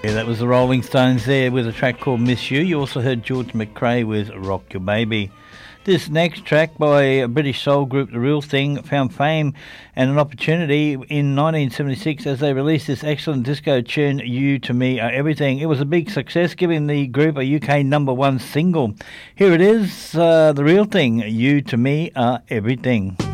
Yeah, that was the Rolling Stones there with a track called Miss You. You also heard George McRae with Rock Your Baby. This next track by a British soul group, The Real Thing, found fame and an opportunity in 1976 as they released this excellent disco tune, You To Me Are Everything. It was a big success, giving the group a UK #1 single. Here it is, The Real Thing, You To Me Are Everything.